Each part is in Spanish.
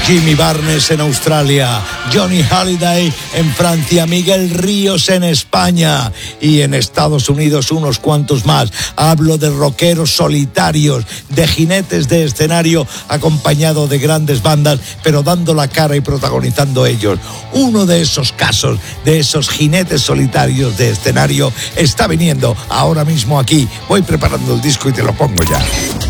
Jimmy Barnes en Australia, Johnny Hallyday en Francia, Miguel Ríos en España y en Estados Unidos unos cuantos más. Hablo de rockeros solitarios, de jinetes de escenario acompañado de grandes bandas, pero dando la cara y protagonizando ellos. Uno de esos casos, de esos jinetes solitarios de escenario, está viniendo ahora mismo aquí. Voy preparando el disco y te lo pongo ya.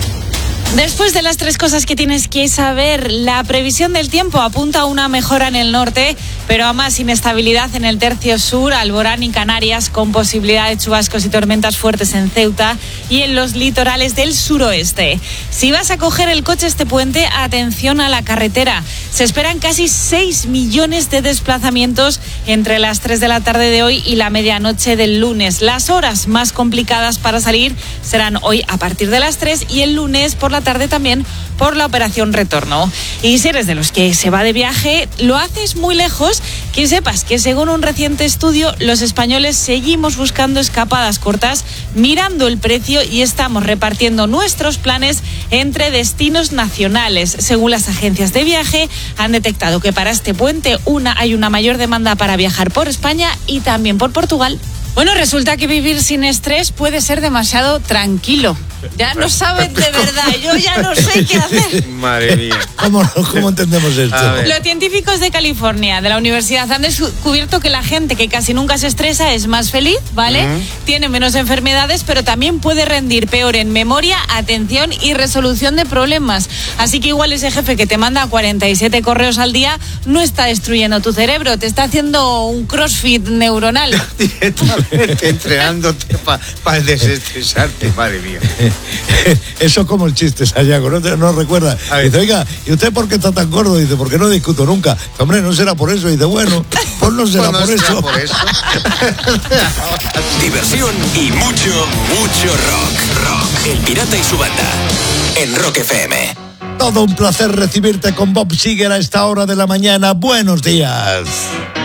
Después de las 3 cosas que tienes que saber, la previsión del tiempo apunta a una mejora en el norte, pero a más inestabilidad en el tercio sur, Alborán y Canarias, con posibilidad de chubascos y tormentas fuertes en Ceuta y en los litorales del suroeste. Si vas a coger el coche este puente, atención a la carretera. Se esperan casi 6 millones de desplazamientos entre las 3 de la tarde de hoy y la medianoche del lunes. Las horas más complicadas para salir serán hoy a partir de las 3 y el lunes por la tarde también por la operación retorno. Y si eres de los que se va de viaje, lo haces muy lejos, que sepas que según un reciente estudio, los españoles seguimos buscando escapadas cortas, mirando el precio y estamos repartiendo nuestros planes entre destinos nacionales. Según las agencias de viaje, han detectado que para este puente hay una mayor demanda para viajar por España y también por Portugal. Bueno, resulta que vivir sin estrés puede ser demasiado tranquilo. Ya no sabes de verdad, yo ya no sé qué hacer. Madre mía. ¿Cómo entendemos esto? Los científicos de California, de la universidad, han descubierto que la gente que casi nunca se estresa es más feliz, ¿vale? Tiene menos enfermedades, pero también puede rendir peor en memoria, atención y resolución de problemas. Así que igual ese jefe que te manda 47 correos al día no está destruyendo tu cerebro, te está haciendo un crossfit neuronal. Directamente entrenándote para desestresarte, madre mía. Eso como el chiste, Sayago, no recuerda. Dice, oiga, ¿y usted por qué está tan gordo? Dice, porque no discuto nunca. Dice, hombre, no será por eso. Dice, bueno, pues no será por eso. Diversión y mucho rock. El Pirata y su banda en Rock FM. Todo un placer recibirte con Bob Seger a esta hora de la mañana. Buenos días.